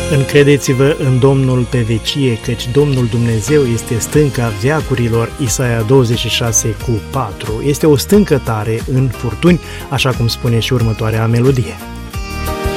Încredeți-vă în Domnul pe vecie, căci Domnul Dumnezeu este stânca veacurilor, Isaia 26:4. Este o stâncă tare în furtuni, așa cum spune și următoarea melodie.